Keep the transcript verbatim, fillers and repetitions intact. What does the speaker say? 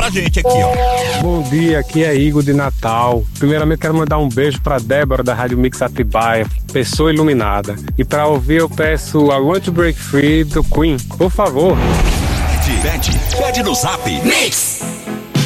pra gente aqui, ó. Bom dia, aqui é Igor de Natal. Primeiramente quero mandar um beijo pra Débora da Rádio Mix Atibaia, pessoa iluminada. E pra ouvir eu peço I Want to Break Free do Queen, por favor. Pede, pede, pede no Zap. Mix.